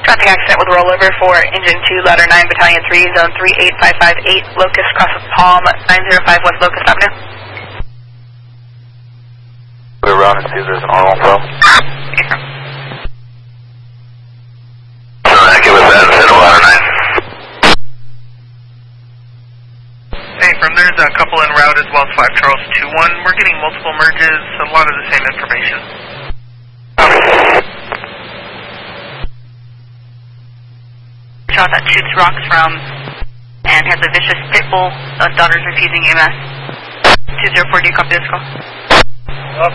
Traffic accident with rollover for engine 2, ladder 9, battalion 3, zone 38558, Locust, cross of Palm, 905 West Locust Avenue. Go around and see if there's an R1 problem. So give us that instead of ladder 9. Hey, from there's a couple en route as well as 5 Charles 2-1. We're getting multiple merges, a lot of the same information. Shot that shoots rocks from and has a vicious pit bull. Daughter's refusing EMS. 204, do you copy this call? Up.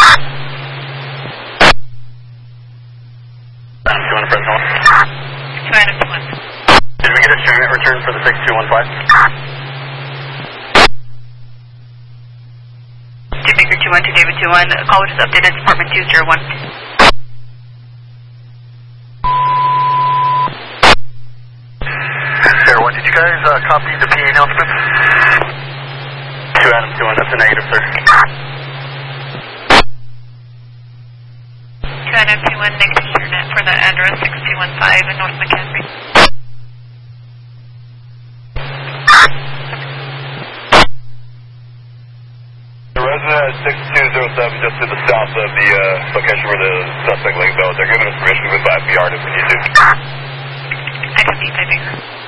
You want to press on? 291. Did we get a streaming return for the 6215? Baker 2-1 to David 2-1. Call which is updated, Department 201. Sierra 1, did you guys copy the PA announcement? 2 Adam 2-1, that's a negative, sir. 2 Adam 2-1, negative internet for the address 6215 in North McCaffrey. The resident at 6207 just to the south of the location where the suspect laid out. They're giving us permission to move by PR if we need to. I copy, Baker.